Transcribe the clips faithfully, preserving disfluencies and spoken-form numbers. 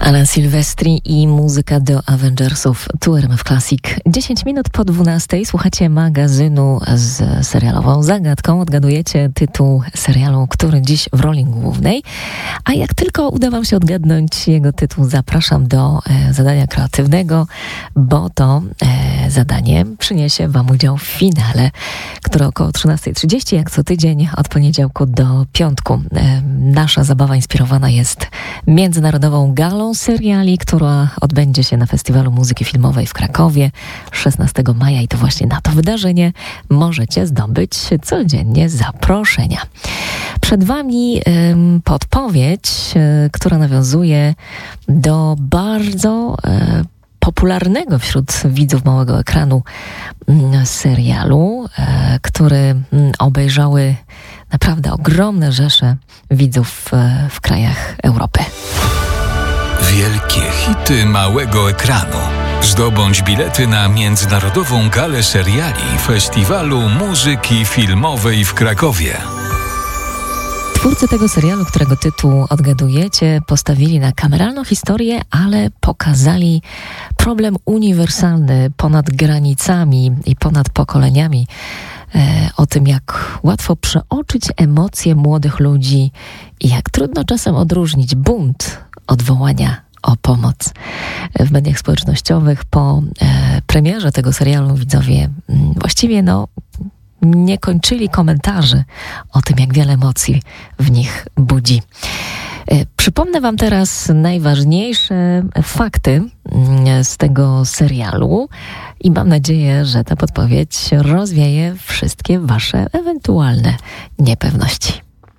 Alan Silvestri i muzyka do Avengersów tu R M F Classic. dziesięć minut po dwunastej słuchacie magazynu z serialową zagadką. Odgadujecie tytuł serialu, który dziś w roli głównej. A jak tylko uda wam się odgadnąć jego tytuł, zapraszam do e, zadania kreatywnego, bo to e, zadanie przyniesie wam udział w finale, które około trzynastej trzydzieści, jak co tydzień, od poniedziałku do piątku. E, nasza zabawa inspirowana jest międzynarodową galą seriali, która odbędzie się na Festiwalu Muzyki Filmowej w Krakowie szesnastego maja i to właśnie na to wydarzenie możecie zdobyć codziennie zaproszenia. Przed wami ym, podpowiedź, y, która nawiązuje do bardzo y, popularnego wśród widzów małego ekranu y, serialu, y, który y, obejrzały naprawdę ogromne rzesze widzów y, w krajach Europy. Wielkie hity małego ekranu. Zdobądź bilety na Międzynarodową Galę Seriali Festiwalu Muzyki Filmowej w Krakowie. Twórcy tego serialu, którego tytuł odgadujecie, postawili na kameralną historię, ale pokazali problem uniwersalny ponad granicami i ponad pokoleniami. E, o tym, jak łatwo przeoczyć emocje młodych ludzi i jak trudno czasem odróżnić bunt od wołania o pomoc. W mediach społecznościowych po e, premierze tego serialu widzowie m, właściwie no nie kończyli komentarzy o tym, jak wiele emocji w nich budzi. E, przypomnę wam teraz najważniejsze fakty m, z tego serialu i mam nadzieję, że ta podpowiedź rozwieje wszystkie wasze ewentualne niepewności.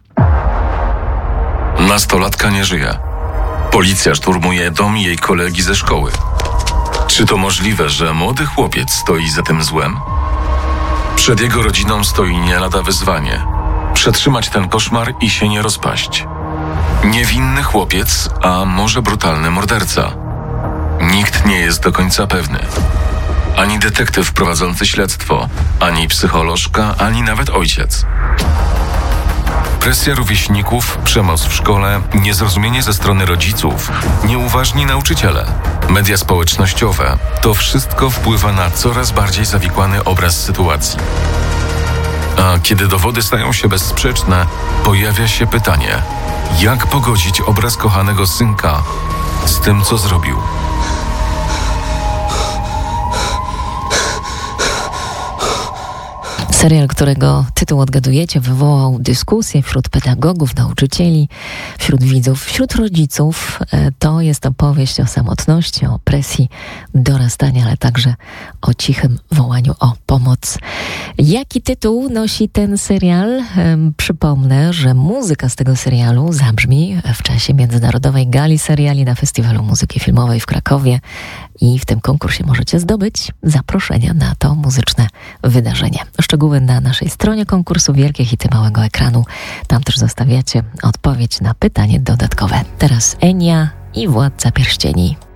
Nastolatka nie żyje. Policja szturmuje dom jej kolegi ze szkoły. Czy to możliwe, że młody chłopiec stoi za tym złem? Przed jego rodziną stoi nie lada wyzwanie. Przetrzymać ten koszmar i się nie rozpaść. Niewinny chłopiec, a może brutalny morderca? Nikt nie jest do końca pewny. Ani detektyw prowadzący śledztwo, ani psycholożka, ani nawet ojciec. Presja rówieśników, przemoc w szkole, niezrozumienie ze strony rodziców, nieuważni nauczyciele, media społecznościowe – to wszystko wpływa na coraz bardziej zawikłany obraz sytuacji. A kiedy dowody stają się bezsprzeczne, pojawia się pytanie, jak pogodzić obraz kochanego synka z tym, co zrobił? Serial, którego tytuł odgadujecie, wywołał dyskusję wśród pedagogów, nauczycieli, wśród widzów, wśród rodziców. To jest opowieść o samotności, o presji dorastania, ale także o cichym wołaniu o pomoc. Jaki tytuł nosi ten serial? Przypomnę, że muzyka z tego serialu zabrzmi w czasie Międzynarodowej Gali Seriali na Festiwalu Muzyki Filmowej w Krakowie i w tym konkursie możecie zdobyć zaproszenia na to muzyczne wydarzenie. Szczegóły na naszej stronie konkursu Wielkie Hity Małego Ekranu. Tam też zostawiacie odpowiedź na pytanie dodatkowe. Teraz Enia i Władca Pierścieni.